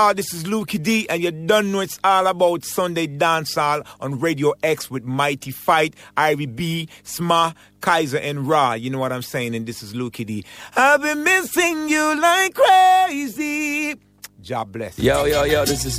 This is Lukey D, and you don't know it's all about Sunday Dancehall on Radio X with Mighty Fight, Ivy B, Sma, Kaiser, and Ra. You know what I'm saying? And this is Lukey D. I've been missing you like crazy. God bless. Yo, this is